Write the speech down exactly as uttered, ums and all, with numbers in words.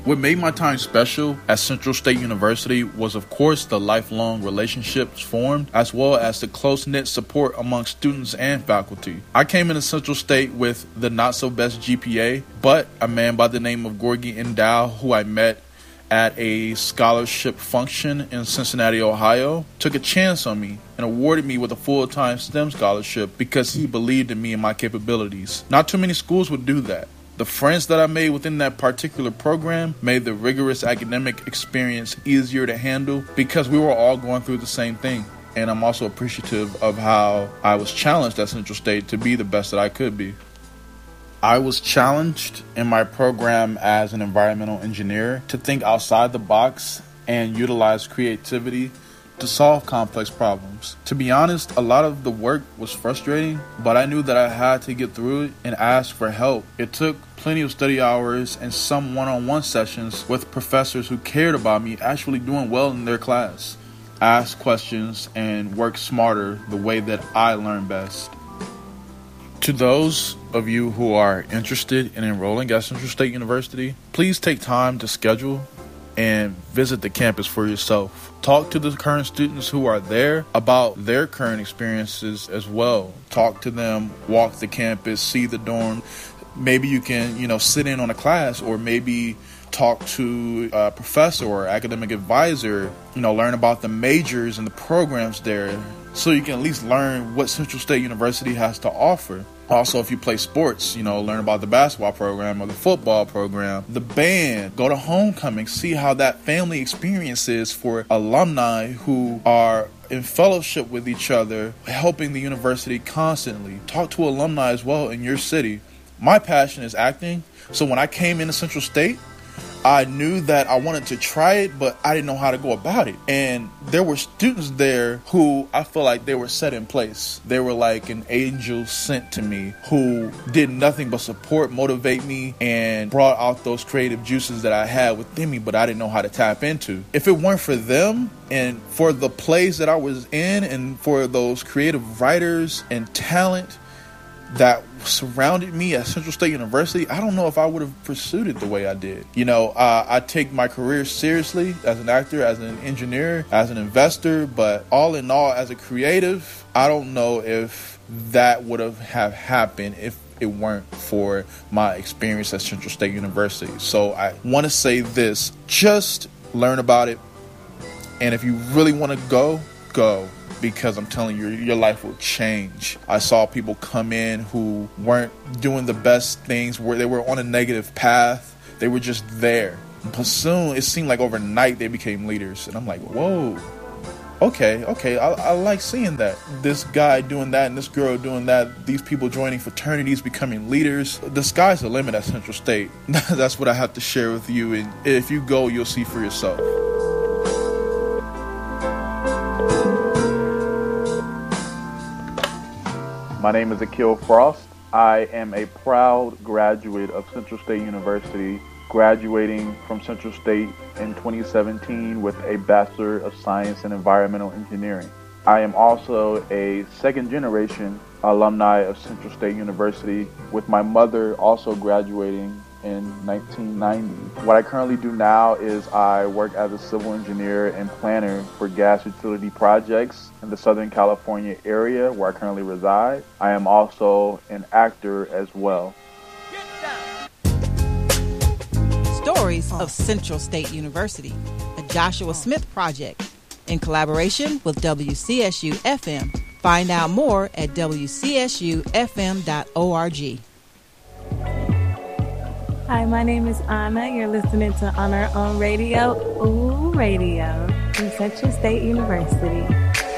What made my time special at Central State University was, of course, the lifelong relationships formed, as well as the close-knit support among students and faculty. I came into Central State with the not-so-best G P A, but a man by the name of Gorgie Endow, who I met at a scholarship function in Cincinnati, Ohio, took a chance on me and awarded me with a full-time STEM scholarship because he believed in me and my capabilities. Not too many schools would do that. The friends that I made within that particular program made the rigorous academic experience easier to handle because we were all going through the same thing. And I'm also appreciative of how I was challenged at Central State to be the best that I could be. I was challenged in my program as an environmental engineer to think outside the box and utilize creativity to solve complex problems. To be honest, a lot of the work was frustrating, but I knew that I had to get through it and ask for help. It took plenty of study hours and some one-on-one sessions with professors who cared about me actually doing well in their class. Ask questions and work smarter the way that I learn best. To those of you who are interested in enrolling at Central State University, please take time to schedule and visit the campus for yourself. Talk to the current students who are there about their current experiences as well. Talk to them, walk the campus, see the dorm. Maybe you can, you know, sit in on a class, or maybe talk to a professor or academic advisor, you know, learn about the majors and the programs there, so you can at least learn what Central State University has to offer. Also, if you play sports, you know, learn about the basketball program or the football program, the band, go to homecoming, see how that family experience is for alumni who are in fellowship with each other, helping the university constantly. Talk to alumni as well in your city. My passion is acting, so when I came into Central State, I knew that I wanted to try it, but I didn't know how to go about it. And there were students there who I feel like they were set in place. They were like an angel sent to me who did nothing but support, motivate me, and brought out those creative juices that I had within me, but I didn't know how to tap into. If it weren't for them and for the plays that I was in and for those creative writers and talent that surrounded me at Central State University, I don't know if I would have pursued it the way I did. You know, uh, I take my career seriously as an actor, as an engineer, as an investor, but all in all, as a creative, I don't know if that would have, have happened if it weren't for my experience at Central State University. So I want to say this, just learn about it. And if you really want to go, go. Because I'm telling you, your life will change. I saw people come in who weren't doing the best things, where they were on a negative path. They were just there. But soon, it seemed like overnight they became leaders. And I'm like, whoa, okay, okay, I, I like seeing that. This guy doing that and this girl doing that, these people joining fraternities, becoming leaders. The sky's the limit at Central State. That's what I have to share with you. And if you go, you'll see for yourself. My name is Akil Frost. I am a proud graduate of Central State University, graduating from Central State in twenty seventeen with a Bachelor of Science in Environmental Engineering. I am also a second generation alumni of Central State University, with my mother also graduating in nineteen ninety. What I currently do now is I work as a civil engineer and planner for gas utility projects in the Southern California area where I currently reside. I am also an actor as well. Stories of Central State University, a Joshua Smith project in collaboration with W C S U F M. Find out more at w c s u f m dot org. Hi, my name is Anna. You're listening to On Our Own Radio, Ooh Radio, from Central State University.